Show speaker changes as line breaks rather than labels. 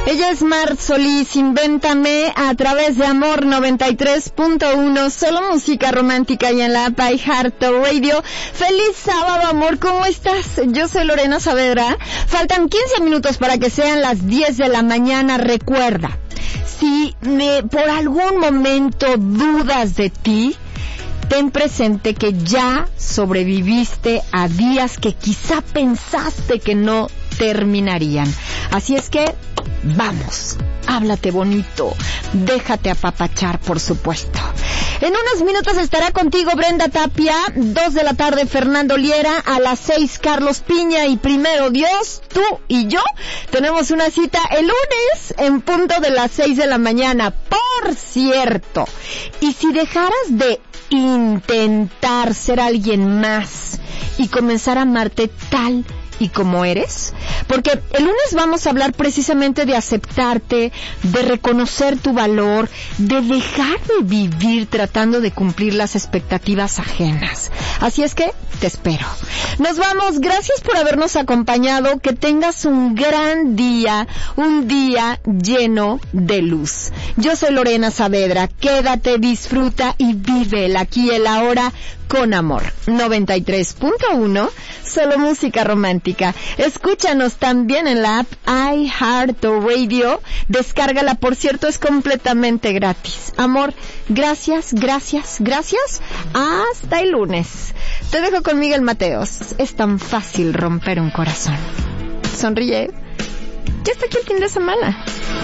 Ella es Mar Solís, Invéntame a través de Amor 93.1, solo música romántica y en la app iHeartRadio. Feliz sábado, amor, ¿cómo estás? Yo soy Lorena Saavedra. Faltan 15 minutos para que sean las 10 de la mañana. Recuerda, si por algún momento dudas de ti, ten presente que ya sobreviviste a días que quizá pensaste que no terminarían. Así es que, vamos, háblate bonito, déjate apapachar, por supuesto. En unos minutos estará contigo Brenda Tapia, 2 de la tarde Fernando Liera, a las 6 Carlos Piña y primero Dios, tú y yo tenemos una cita el lunes en punto de las 6 de la mañana. Por cierto, y si dejaras de intentar ser alguien más y comenzar a amarte tal y como eres, porque el lunes vamos a hablar precisamente de aceptarte, de reconocer tu valor, de dejar de vivir tratando de cumplir las expectativas ajenas. Así es que te espero. Nos vamos, gracias por habernos acompañado, que tengas un gran día, un día lleno de luz. Yo soy Lorena Saavedra, quédate, disfruta y vive el aquí y el ahora con amor. 93.1, solo música romántica. Escúchanos también en la app iHeartRadio. Descárgala, por cierto, es completamente gratis. Amor, gracias, gracias, gracias. Hasta el lunes. Te dejo con Miguel Mateos. Es tan fácil romper un corazón. Sonríe. Ya está aquí el fin de semana.